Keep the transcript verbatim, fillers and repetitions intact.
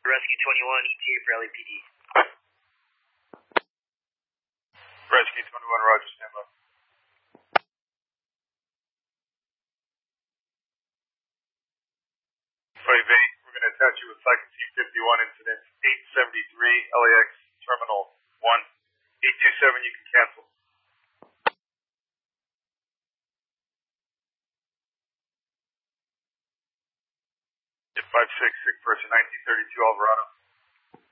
Rescue twenty-one, E T A for L A P D. Rescue twenty-one, Roger, stand by. Five eight, we're going to attach you with Cycle Team fifty-one, incident eight seventy-three, L A X Terminal one. eight two seven, you can cancel. five six, sick person, nineteen thirty-two Alvarado.